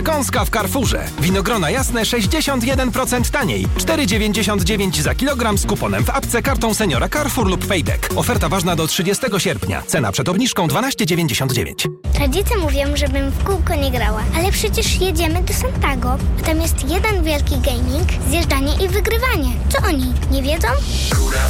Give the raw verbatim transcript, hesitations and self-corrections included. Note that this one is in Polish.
Kąska w Carrefourze. Winogrona jasne sześćdziesiąt jeden procent taniej. cztery dziewięćdziesiąt dziewięć za kilogram z kuponem w apce, kartą seniora Carrefour lub Payback. Oferta ważna do trzydziestego sierpnia. Cena przed obniżką dwanaście dziewięćdziesiąt dziewięć. Rodzice mówią, żebym w kółko nie grała. Ale przecież jedziemy do Santago. A tam jest jeden wielki gaming, zjeżdżanie i wygrywanie. Co oni, nie wiedzą? Góra